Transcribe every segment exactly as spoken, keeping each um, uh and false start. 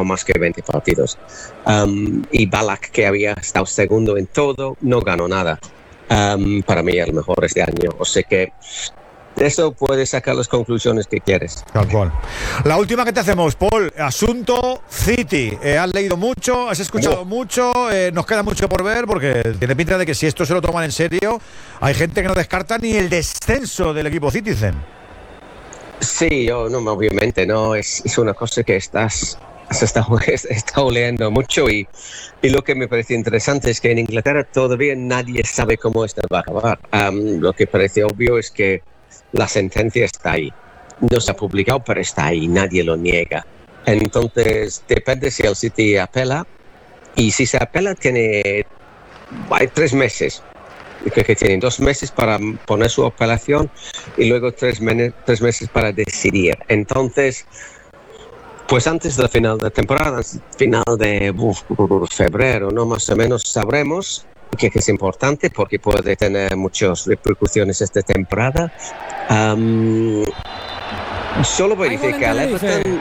más que veinte partidos. Um, y Ballack, que había estado segundo en todo, no ganó nada. Um, para mí el mejor este año. O sea que de eso puedes sacar las conclusiones que quieres. Tal cual. La última que te hacemos, Paul, asunto City. Eh, has leído mucho, has escuchado oh. mucho, eh, nos queda mucho por ver porque tiene pinta de que si esto se lo toman en serio, hay gente que no descarta ni el descenso del equipo Citizen. Sí, yo, no, obviamente no, es, es una cosa que estás... se está, está oleando mucho y, y lo que me parece interesante es que en Inglaterra todavía nadie sabe cómo esto va a acabar. Um, lo que parece obvio es que la sentencia está ahí. No se ha publicado, pero está ahí, nadie lo niega. Entonces, depende si el City apela, y si se apela, tiene hay tres meses. Creo que tienen dos meses para poner su apelación y luego tres, men- tres meses para decidir. Entonces, pues antes del final de temporada, final de uf, febrero, ¿no? Más o menos sabremos que es importante porque puede tener muchas repercusiones esta temporada. Um, solo voy a decir que al Everton...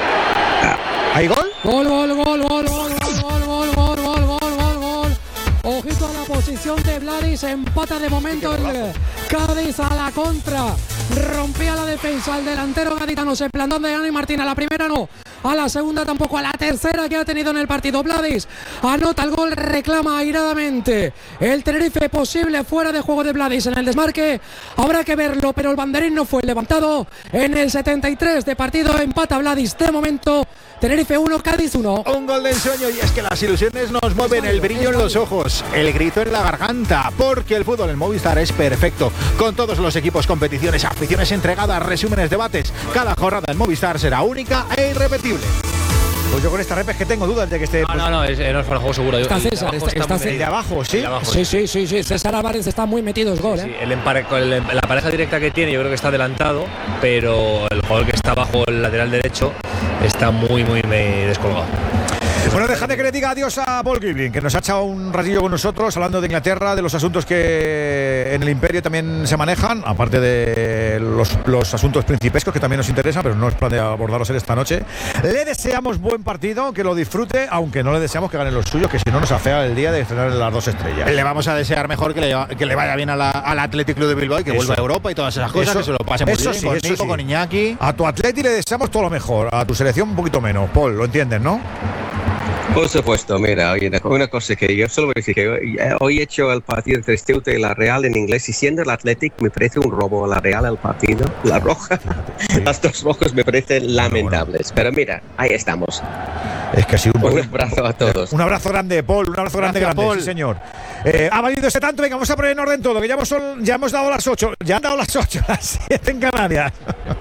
¿Hay gol? Gol, gol, gol, gol, gol, gol, gol, gol, gol, gol, gol, gol, gol. Ojito a la posición de Vladis, empata de momento el Cádiz a la contra. Rompía la defensa el delantero gaditano, se plantó de Dani Martín. A la primera no, a la segunda tampoco, a la tercera que ha tenido en el partido. Vladis anota el gol, reclama airadamente el Tenerife, posible fuera de juego de Vladis en el desmarque. Habrá que verlo, pero el banderín no fue levantado. En el setenta y tres de partido empata Vladis de momento. Tenerife uno, Cádiz uno. Un gol de ensueño, y es que las ilusiones nos mueven, el brillo en los ojos, el grito en la garganta, porque el fútbol en Movistar es perfecto, con todos los equipos, competiciones, aficiones entregadas, resúmenes, debates. Cada jornada en Movistar será única e irrepetible. Pues yo con esta rep es que tengo dudas de que esté... No, no, no, es, no es para el juego seguro. Está César, de está, está ¿El de abajo, sí? De abajo, sí, sí, sí, sí. César Álvarez está muy metido, es gol, sí, ¿eh? el empare, el, la pareja directa que tiene yo creo que está adelantado, pero el jugador que está bajo el lateral derecho está muy, muy, muy descolgado. Bueno, déjate que le diga adiós a Paul Giblin, que nos ha echado un ratillo con nosotros hablando de Inglaterra, de los asuntos que en el Imperio también se manejan, aparte de los, los asuntos principescos que también nos interesan, pero no es plan de abordarlos en esta noche. Le deseamos buen partido, que lo disfrute, aunque no le deseamos que ganen los suyos, que si no nos afea el día de estrenar en las dos estrellas. Le vamos a desear mejor que le, que le vaya bien a la, al Athletic Club de Bilbao y que eso. vuelva a Europa y todas esas cosas, eso, que se lo pase muy eso bien sí, con eso Nico, sí. con Iñaki. A tu Atleti le deseamos todo lo mejor, a tu selección un poquito menos. Paul, lo entiendes, ¿no? Por supuesto, mira, oye, una cosa que yo solo voy a decir que hoy, hoy he hecho el partido entre Ceuta y la Real en inglés, y siendo el Athletic me parece un robo a la Real el partido, la roja, las dos rojas me parecen lamentables, pero mira, ahí estamos. Es que ha sido un, un abrazo a todos. Un abrazo grande, Paul, un abrazo grande, Gracias, grande, Paul. Sí, señor. Eh, ha valido ese tanto, venga, vamos a poner en orden todo, que ya hemos, ya hemos dado las ocho, ya han dado las ocho, las siete en Canarias.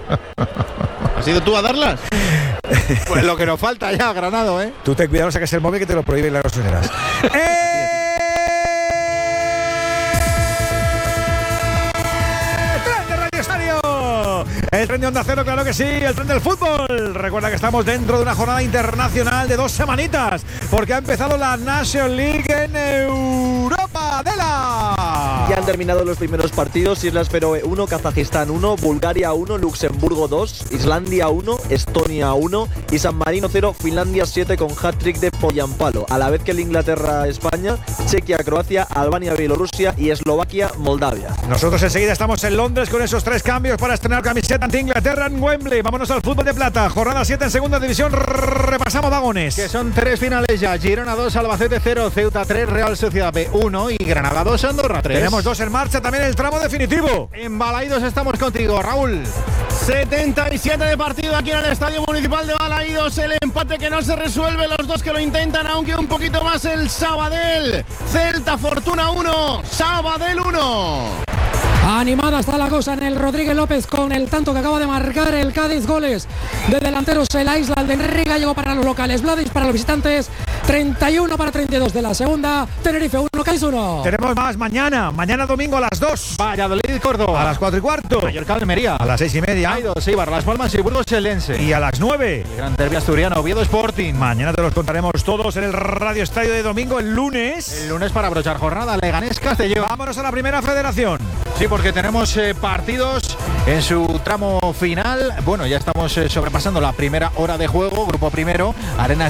¿Has ido tú a darlas? Pues lo que nos falta ya, Granado, ¿eh? Tú ten cuidado, no saques el móvil que te lo prohíben las gasolineras. ¡Eh! ¡Tren de Radio Estadio! El tren de Onda Cero, claro que sí, el tren del fútbol. Recuerda que estamos dentro de una jornada internacional de dos semanitas, porque ha empezado la National League en Europa de la... Ya han terminado los primeros partidos. Islas Feroe uno, Kazajistán uno, Bulgaria uno, Luxemburgo dos, Islandia uno, Estonia uno y San Marino cero, Finlandia siete con hat-trick de Poyampalo. A la vez que el Inglaterra-España, Chequia-Croacia, Albania-Bielorrusia y Eslovaquia-Moldavia. Nosotros enseguida estamos en Londres con esos tres cambios para estrenar camiseta ante Inglaterra en Wembley. Vámonos al fútbol de plata. Jornada siete en segunda división. Repasamos vagones. Que son tres finales ya. Girona dos, Albacete cero, Ceuta tres, Real Sociedad B uno y Granada dos, Andorra tres. Tenemos dos en marcha, también el tramo definitivo. En Balaídos estamos contigo, Raúl. setenta y siete de partido aquí en el Estadio Municipal de Balaídos. El empate que no se resuelve, los dos que lo intentan, aunque un poquito más el Sabadell. Celta Fortuna uno, Sabadell uno. Animada está la cosa en el Rodríguez López con el tanto que acaba de marcar el Cádiz. Goles de delanteros en la isla, el de Enrique Gallego para los locales, Vladis para los visitantes, treinta y uno para treinta y dos de la segunda. Tenerife uno, Cádiz uno. Tenemos más mañana, mañana domingo a las dos. Valladolid, Córdoba. A las cuatro y cuarto. Mallorca, Almería. A las seis y media. Aidos, Eibar, Las Palmas y Burgos, Elense. Y a las nueve. El Gran Derbi asturiano, Oviedo Sporting. Mañana te los contaremos todos en el Radio Estadio de domingo, el lunes. El lunes para abrochar jornada, Leganés, Castellón. Vámonos a la primera federación. Sí, porque tenemos eh, partidos en su tramo final. Bueno, ya estamos eh, sobrepasando la primera hora de juego. Grupo primero, Arenas